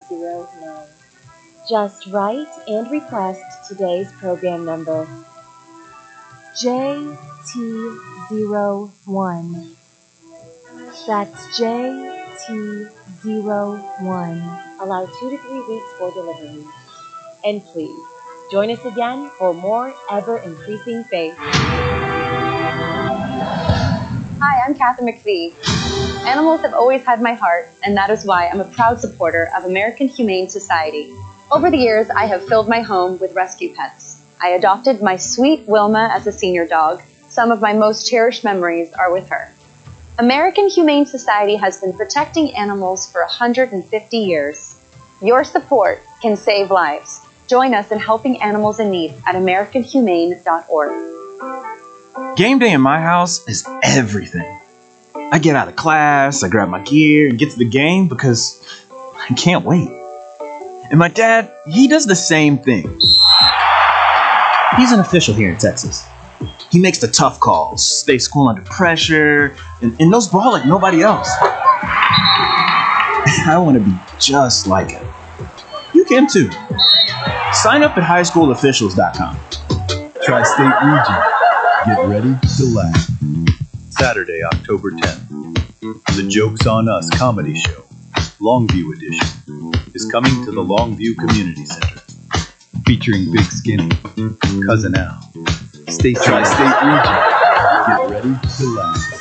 9. Just write and request today's program number. JT01. That's JT01. Allow 2 to 3 weeks for delivery. And please, join us again for more ever-increasing faith. Hi, I'm Kathy McPhee. Animals have always had my heart, and that is why I'm a proud supporter of American Humane Society. Over the years, I have filled my home with rescue pets. I adopted my sweet Wilma as a senior dog. Some of my most cherished memories are with her. American Humane Society has been protecting animals for 150 years. Your support can save lives. Join us in helping animals in need at AmericanHumane.org. Game day in my house is everything. I get out of class, I grab my gear, and get to the game because I can't wait. And my dad, he does the same thing. He's an official here in Texas. He makes the tough calls, stays cool under pressure, and knows ball like nobody else. I want to be just like him. You can too. Sign up at highschoolofficials.com. Tri-State Region. Get ready to laugh. Saturday, October 10th. The Joke's on Us comedy show, Longview Edition, is coming to the Longview Community Center. Featuring Big Skinny, Cousin Al, Stacy Tri-State Region. Get ready to laugh.